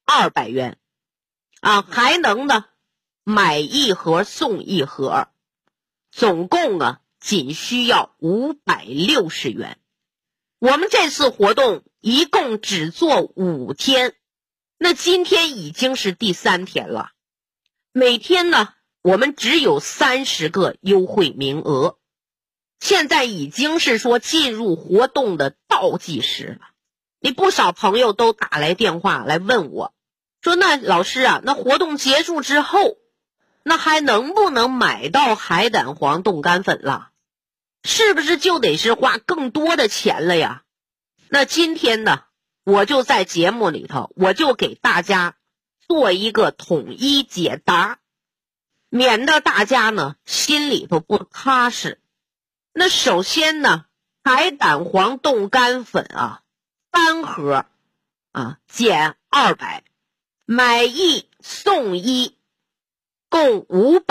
200元啊，还能呢买一盒送一盒，总共啊仅需要560元。我们这次活动一共只做5天，那今天已经是第3天了。每天呢我们只有30个优惠名额，现在已经是说进入活动的倒计时了。你不少朋友都打来电话来问我，说那老师啊，那活动结束之后，那还能不能买到海胆黄冻干粉了？是不是就得是花更多的钱了呀？那今天呢，我就在节目里头，我就给大家做一个统一解答，免得大家呢心里头不踏实。那首先呢，海胆黄冻干粉啊，3盒啊减200，买1送1，共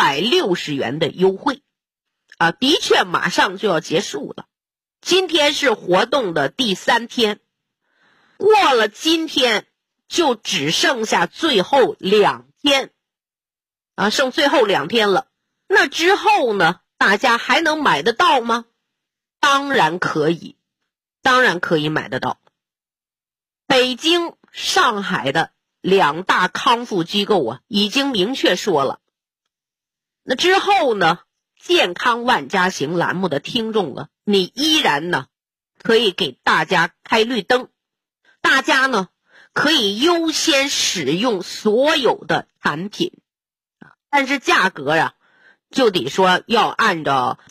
560元的优惠啊，的确马上就要结束了。今天是活动的第3天，过了今天就只剩下最后2天啊，剩最后2天了。那之后呢，大家还能买得到吗？当然可以，当然可以买得到。北京、上海的2大康复机构啊，已经明确说了。那之后呢，健康万家行栏目的听众啊，你依然呢可以给大家开绿灯，大家呢可以优先使用所有的产品，但是价格呀就得说要按照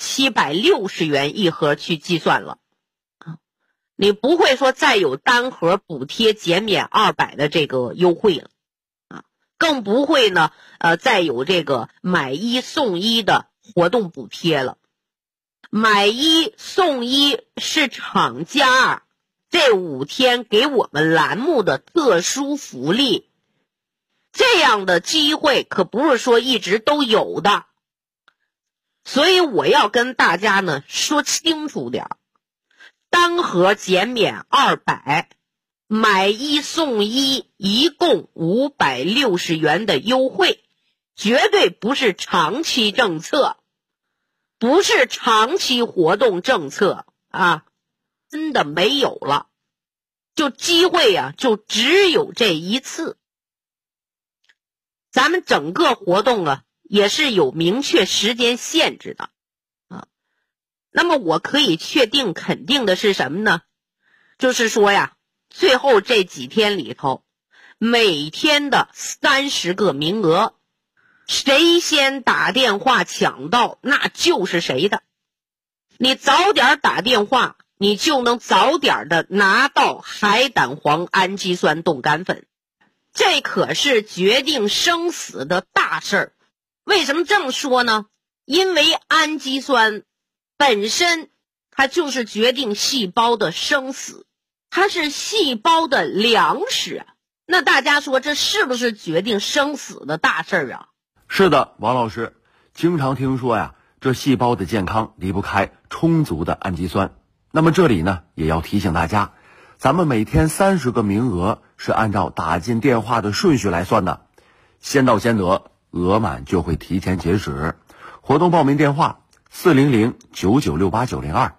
760元一盒去计算了。你不会说再有单盒补贴减免200的这个优惠了啊，更不会呢再有这个买1送1的活动补贴了。买1送1是厂家这5天给我们栏目的特殊福利，这样的机会可不是说一直都有的，所以我要跟大家呢说清楚点，单盒减免200，买1送1，一共560元的优惠，绝对不是长期政策，不是长期活动政策啊，真的没有了，就机会啊就只有这一次。咱们整个活动啊也是有明确时间限制的啊。那么我可以确定肯定的是什么呢？就是说呀，最后这几天里头，每天的30个名额，谁先打电话抢到那就是谁的。你早点打电话，你就能早点的拿到海胆黄氨基酸冻干粉，这可是决定生死的大事儿。为什么这么说呢？因为氨基酸本身它就是决定细胞的生死，它是细胞的粮食。那大家说这是不是决定生死的大事儿啊？ 是的，王老师，经常听说呀，这细胞的健康离不开充足的氨基酸。那么这里呢，也要提醒大家，咱们每天30个名额是按照打进电话的顺序来算的，先到先得，额满就会提前截止。活动报名电话400-9968-902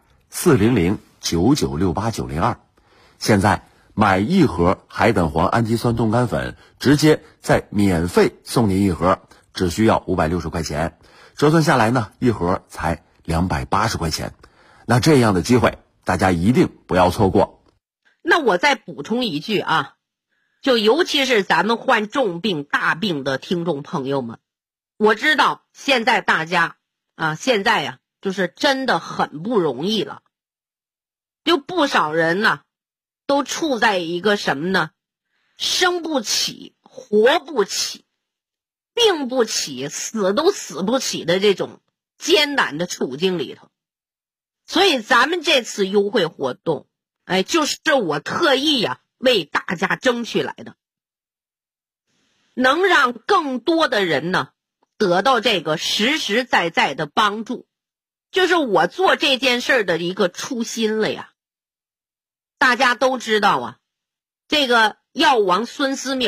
400-9968-902。现在买1盒海胆黄氨基酸冻干粉，直接再免费送您1盒，只需要560块钱，折算下来呢，1盒才280块钱。那这样的机会大家一定不要错过。 那我再补充一句啊，就尤其是咱们患重病大病的听众朋友们，我知道现在大家啊，现在呀就是真的很不容易了，就不少人呢都处在一个什么呢？生不起，活不起，病不起，死都死不起的这种艰难的处境里头。所以咱们这次优惠活动，就是我特意呀为大家争取来的，能让更多的人呢得到这个实实在在的帮助，就是我做这件事的一个初心了呀。大家都知道啊，这个药王孙思邈